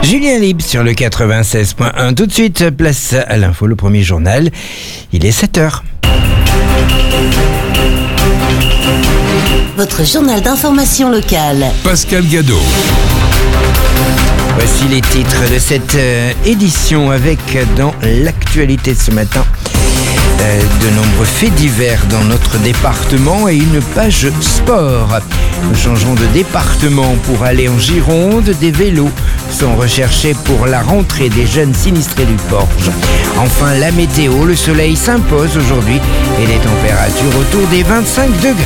Julien Libre sur le 96.1. Tout de suite, place à l'info, le premier journal. Il est 7h. Votre journal d'information locale. Pascal Gadot. Voici les titres de cette édition avec, dans l'actualité de ce matin, de nombreux faits divers dans notre département et une page sport. Nous changeons de département pour aller en Gironde. Des vélos sont recherchés pour la rentrée des jeunes sinistrés du Porge. Enfin, la météo, le soleil s'impose aujourd'hui et les températures autour des 25 degrés.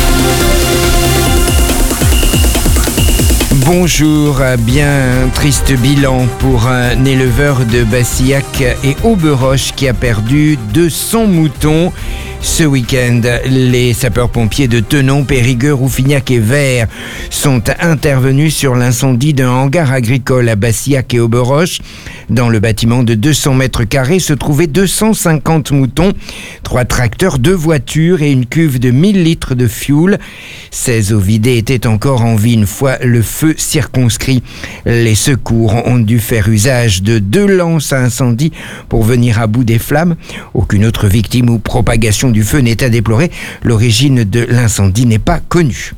Bonjour, bien triste bilan pour un éleveur de Bassillac et Auberoche qui a perdu 200 moutons. Ce week-end, les sapeurs-pompiers de Tenon, Périgueux, Rouffignac et Vers sont intervenus sur l'incendie d'un hangar agricole à Bassillac et Auberoche. Dans le bâtiment de 200 mètres carrés se trouvaient 250 moutons, 3 tracteurs, 2 voitures et une cuve de 1000 litres de fioul. 16 ovidés étaient encore en vie une fois le feu circonscrit. Les secours ont dû faire usage de 2 lances à incendie pour venir à bout des flammes. Aucune autre victime ou propagation du feu n'est à déplorer. L'origine de l'incendie n'est pas connue.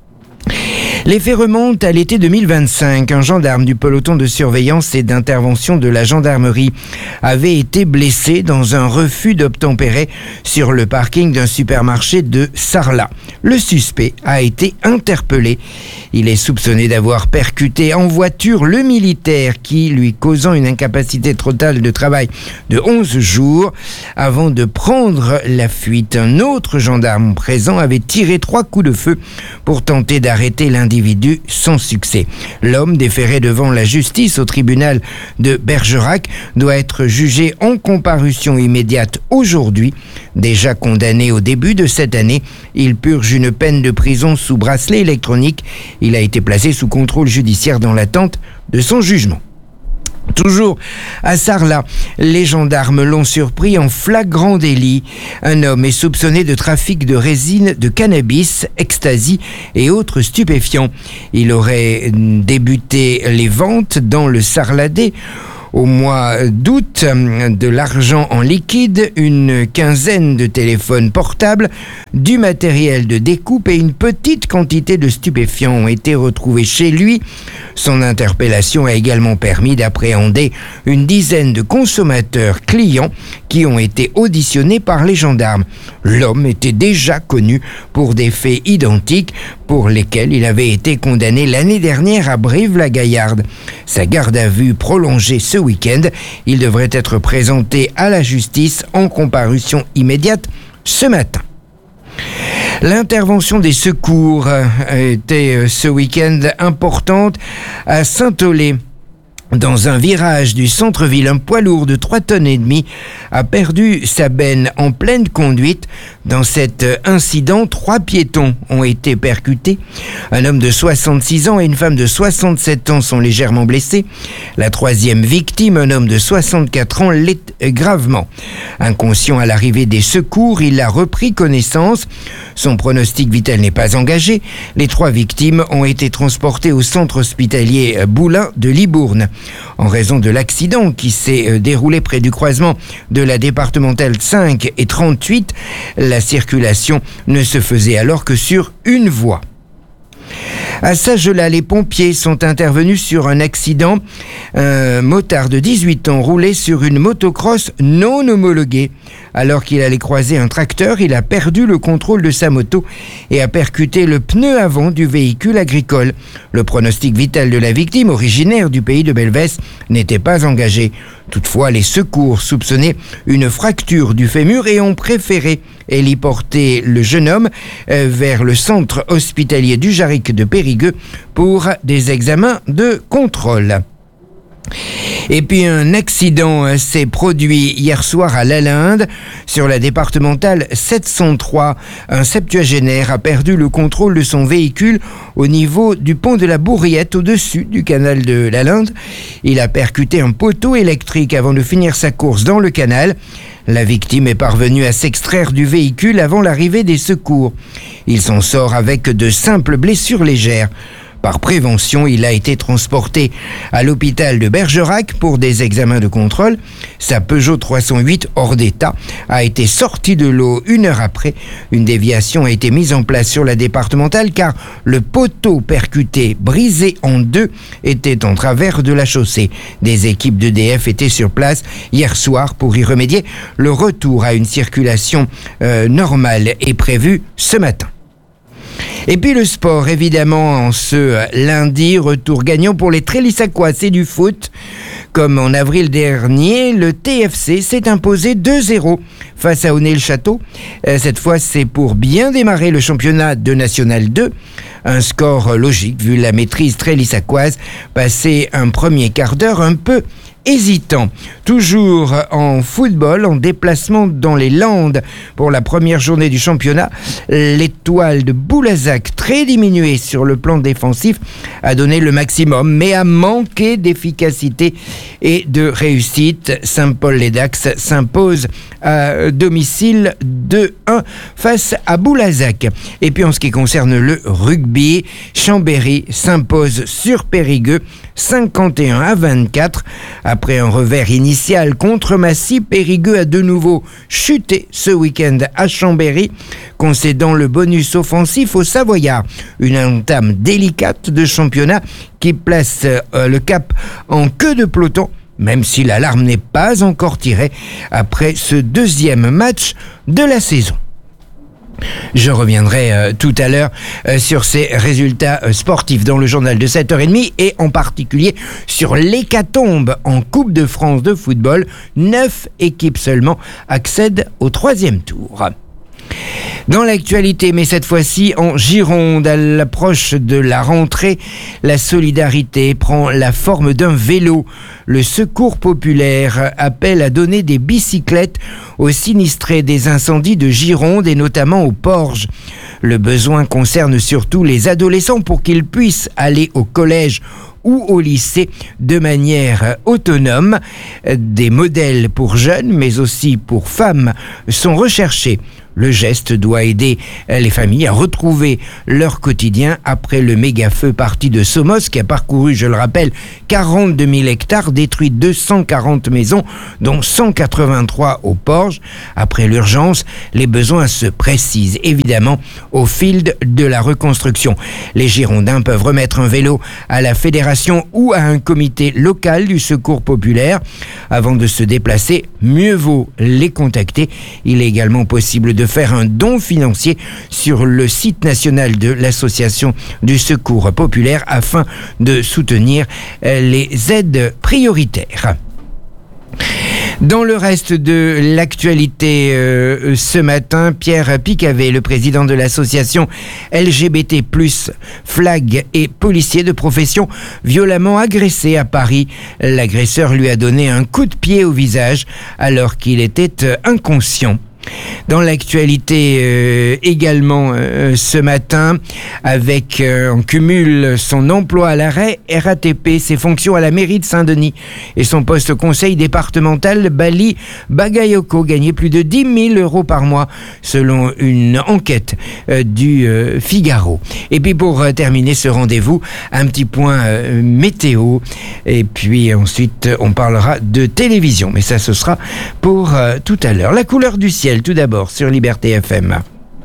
Les faits remontent à l'été 2025. Un gendarme du peloton de surveillance et d'intervention de la gendarmerie avait été blessé dans un refus d'obtempérer sur le parking d'un supermarché de Sarlat. Le suspect a été interpellé. Il est soupçonné d'avoir percuté en voiture le militaire qui, lui causant une incapacité totale de travail de 11 jours, avant de prendre la fuite. Un autre gendarme présent avait tiré 3 coups de feu pour tenter d'arrêter l'individu sans succès. L'homme, déféré devant la justice au tribunal de Bergerac, doit être jugé en comparution immédiate aujourd'hui. Déjà condamné au début de cette année, il purge une peine de prison sous bracelet électronique. Il a été placé sous contrôle judiciaire dans l'attente de son jugement. Toujours à Sarlat, les gendarmes l'ont surpris en flagrant délit. Un homme est soupçonné de trafic de résine, de cannabis, ecstasy et autres stupéfiants. Il aurait débuté les ventes dans le Sarladais au mois d'août, de l'argent en liquide, une quinzaine de téléphones portables, du matériel de découpe et une petite quantité de stupéfiants ont été retrouvés chez lui. Son interpellation a également permis d'appréhender une dizaine de consommateurs clients qui ont été auditionnés par les gendarmes. L'homme était déjà connu pour des faits identiques pour lesquels il avait été condamné l'année dernière à Brive-la-Gaillarde. Sa garde à vue prolongée ce week-end, il devrait être présenté à la justice en comparution immédiate ce matin. L'intervention des secours était ce week-end importante à Saint-Aulé. Dans un virage du centre-ville, un poids lourd de 3,5 tonnes a perdu sa benne en pleine conduite. Dans cet incident, 3 piétons ont été percutés. Un homme de 66 ans et une femme de 67 ans sont légèrement blessés. La 3e victime, un homme de 64 ans, l'est gravement. Inconscient à l'arrivée des secours, il a repris connaissance. Son pronostic vital n'est pas engagé. Les 3 victimes ont été transportées au centre hospitalier Boulin de Libourne. En raison de l'accident qui s'est déroulé près du croisement de la départementale 5 et 38, la circulation ne se faisait alors que sur une voie. À Sagelas, les pompiers sont intervenus sur un accident. Un motard de 18 ans roulait sur une motocross non homologuée. Alors qu'il allait croiser un tracteur, il a perdu le contrôle de sa moto et a percuté le pneu avant du véhicule agricole. Le pronostic vital de la victime, originaire du pays de Belvès, n'était pas engagé. Toutefois, les secours soupçonnaient une fracture du fémur et ont préféré héliporter le jeune homme vers le centre hospitalier du Jarric de Périgueux pour des examens de contrôle. Et puis un accident s'est produit hier soir à Lalinde. Sur la départementale 703, un septuagénaire a perdu le contrôle de son véhicule au niveau du pont de la Bourriette au-dessus du canal de Lalinde. Il a percuté un poteau électrique avant de finir sa course dans le canal. La victime est parvenue à s'extraire du véhicule avant l'arrivée des secours. Il s'en sort avec de simples blessures légères. Par prévention, il a été transporté à l'hôpital de Bergerac pour des examens de contrôle. Sa Peugeot 308 hors d'état a été sortie de l'eau 1 heure après. Une déviation a été mise en place sur la départementale car le poteau percuté, brisé en 2, était en travers de la chaussée. Des équipes d'EDF étaient sur place hier soir pour y remédier. Le retour à une circulation normale est prévu ce matin. Et puis le sport, évidemment, en ce lundi, retour gagnant pour les Trélissacois, c'est du foot. Comme en avril dernier, le TFC s'est imposé 2-0 face à Onet-le-Château. Cette fois, c'est pour bien démarrer le championnat de National 2. Un score logique vu la maîtrise trélissacoise, passer un premier quart d'heure un peu hésitant. Toujours en football, en déplacement dans les Landes pour la première journée du championnat, l'étoile de Boulazac, très diminuée sur le plan défensif, a donné le maximum, mais a manqué d'efficacité et de réussite. Saint-Paul-les-Dax s'impose à domicile 2-1 face à Boulazac. Et puis en ce qui concerne le rugby, Chambéry s'impose sur Périgueux 51-24. Après un revers initial contre Massy, Périgueux a de nouveau chuté ce week-end à Chambéry, concédant le bonus offensif aux Savoyards. Une entame délicate de championnat qui place le cap en queue de peloton, même si l'alarme n'est pas encore tirée après ce deuxième match de la saison. Je reviendrai tout à l'heure sur ces résultats sportifs dans le journal de 7h30 et en particulier sur l'hécatombe en Coupe de France de football. 9 équipes seulement accèdent au 3e tour. Dans l'actualité, mais cette fois-ci en Gironde, à l'approche de la rentrée, la solidarité prend la forme d'un vélo. Le Secours populaire appelle à donner des bicyclettes aux sinistrés des incendies de Gironde et notamment aux Porges. Le besoin concerne surtout les adolescents pour qu'ils puissent aller au collège ou au lycée de manière autonome. Des modèles pour jeunes, mais aussi pour femmes, sont recherchés. Le geste doit aider les familles à retrouver leur quotidien après le méga-feu parti de Somos qui a parcouru, je le rappelle, 42 000 hectares, détruit 240 maisons, dont 183 aux Porges. Après l'urgence, les besoins se précisent évidemment au fil de la reconstruction. Les Girondins peuvent remettre un vélo à la fédération ou à un comité local du Secours populaire. Avant de se déplacer, mieux vaut les contacter. Il est également possible de faire un don financier sur le site national de l'association du Secours populaire afin de soutenir les aides prioritaires. Dans le reste de l'actualité ce matin, Pierre Picavet, le président de l'association LGBT+, flag et policier de profession, violemment agressé à Paris. L'agresseur lui a donné un coup de pied au visage alors qu'il était inconscient. Dans l'actualité également ce matin, avec en cumul son emploi à l'arrêt, RATP, ses fonctions à la mairie de Saint-Denis et son poste au conseil départemental, Bali Bagayoko gagnait plus de 10 000 euros par mois selon une enquête du Figaro. Et puis pour terminer ce rendez-vous, un petit point météo et puis ensuite on parlera de télévision, mais ça ce sera pour tout à l'heure. La couleur du ciel tout d'abord sur Liberté FM.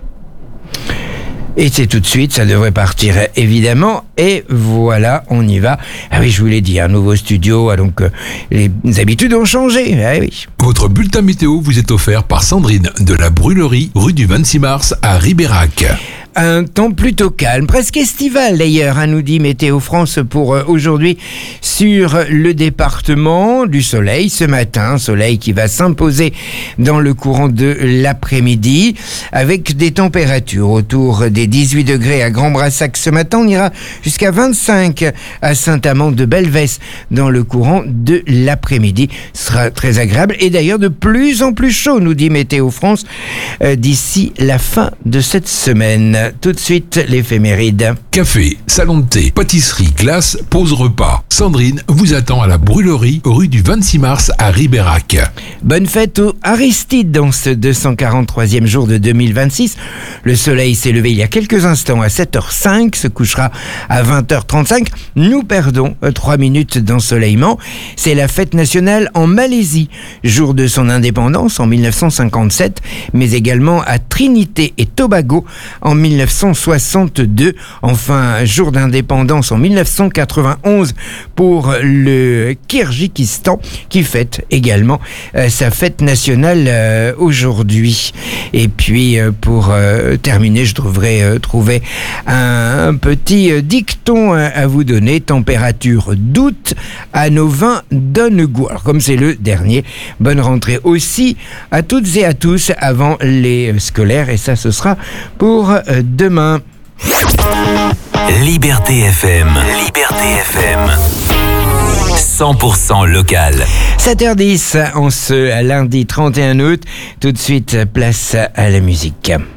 Et c'est tout de suite, ça devrait partir évidemment. Et voilà, on y va. Ah oui, je vous l'ai dit, un nouveau studio, donc les habitudes ont changé. Ah oui. Votre bulletin météo vous est offert par Sandrine de la Brûlerie, rue du 26 mars à Ribérac. Un temps plutôt calme, presque estival d'ailleurs, nous dit Météo France pour aujourd'hui sur le département. Du soleil ce matin, soleil qui va s'imposer dans le courant de l'après-midi avec des températures autour des 18 degrés à Grand-Brassac ce matin. On ira jusqu'à 25 à Saint-Amand-de-Belvès dans le courant de l'après-midi. Ce sera très agréable et d'ailleurs de plus en plus chaud, nous dit Météo France, d'ici la fin de cette semaine. tout de suite l'éphéméride. Café, salon de thé, pâtisserie, glace, pause repas. Sandrine vous attend à la brûlerie, rue du 26 mars à Ribérac. Bonne fête aux Aristides dans ce 243e jour de 2026. Le soleil s'est levé il y a quelques instants à 7h05, se couchera à 20h35. Nous perdons 3 minutes d'ensoleillement. C'est la fête nationale en Malaisie, jour de son indépendance en 1957, mais également à Trinité et Tobago en 1962. Enfin, jour d'indépendance en 1991 pour le Kirghizistan qui fête également sa fête nationale aujourd'hui. Et puis pour terminer, je devrais trouver un petit dicton à vous donner. Température d'août à nos vins donne goût. Alors comme c'est le dernier, bonne rentrée aussi à toutes et à tous avant les scolaires, et ça ce sera pour demain. Liberté FM. Liberté FM. 100% local. 7h10 en ce lundi 31 août. Tout de suite, place à la musique.